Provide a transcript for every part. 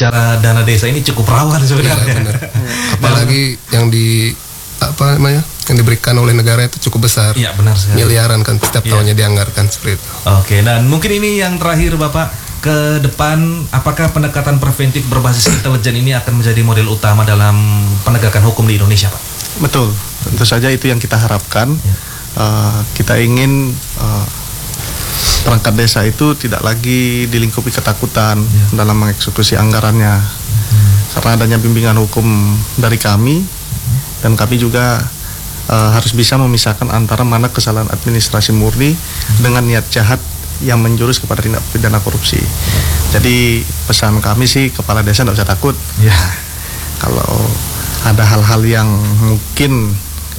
secara dana desa ini cukup rawan sebenarnya. Benar. Apalagi yang yang diberikan oleh negara itu cukup besar. Iya, benar sekali. Miliaran kan setiap tahunnya dianggarkan seperti itu. Oke, dan mungkin ini yang terakhir Bapak, ke depan apakah pendekatan preventif berbasis intelijen ini akan menjadi model utama dalam penegakan hukum di Indonesia, Pak? Betul, tentu saja itu yang kita harapkan. Kita ingin perangkat desa itu tidak lagi dilingkupi ketakutan dalam mengeksekusi anggarannya, karena adanya bimbingan hukum dari kami, dan kami juga harus bisa memisahkan antara mana kesalahan administrasi murni dengan niat jahat yang menjurus kepada tindak pidana korupsi. Jadi pesan kami sih, kepala desa tidak usah takut. Kalau ada hal-hal yang mungkin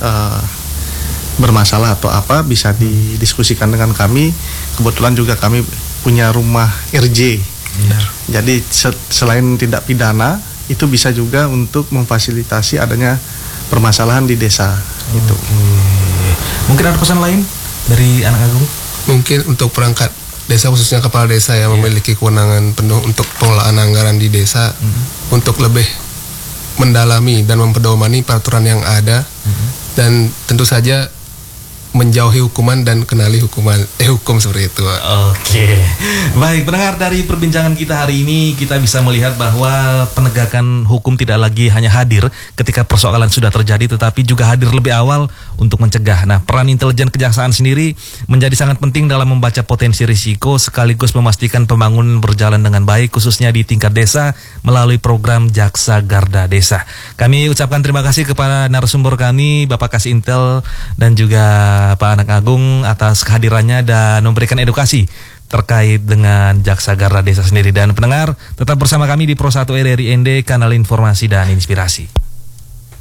bermasalah atau apa, bisa didiskusikan dengan kami. Kebetulan juga kami punya rumah RJ. Jadi selain tindak pidana, itu bisa juga untuk memfasilitasi adanya permasalahan di desa. Itu. Mungkin ada pesan lain dari Anak Agung? Mungkin untuk perangkat desa, khususnya kepala desa yang memiliki kewenangan penuh untuk pengelolaan anggaran di desa, untuk lebih mendalami dan mempedomani peraturan yang ada, dan tentu saja menjauhi hukuman dan kenali hukum seperti itu. Oke. Baik, pendengar, dari perbincangan kita hari ini kita bisa melihat bahwa penegakan hukum tidak lagi hanya hadir ketika persoalan sudah terjadi, tetapi juga hadir lebih awal untuk mencegah. Nah, peran intelijen kejaksaan sendiri menjadi sangat penting dalam membaca potensi risiko sekaligus memastikan pembangunan berjalan dengan baik, khususnya di tingkat desa melalui program Jaksa Garda Desa. Kami ucapkan terima kasih kepada narasumber kami, Bapak Kasintel dan juga Pak Anak Agung atas kehadirannya dan memberikan edukasi terkait dengan Jaksa Garda Desa sendiri. Dan pendengar, tetap bersama kami di Pro 1 RRI ND, kanal informasi dan inspirasi.